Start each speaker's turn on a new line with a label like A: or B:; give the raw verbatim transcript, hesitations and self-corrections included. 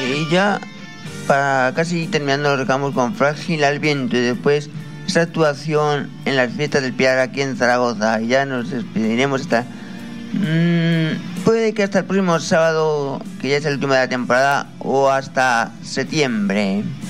A: Y ya, para casi terminando, nos dejamos con Frágil al viento y después esta actuación en las fiestas del Pilar aquí en Zaragoza. Y ya nos despediremos hasta... Mmm, puede que hasta el próximo sábado, que ya es el último de la temporada, o hasta septiembre.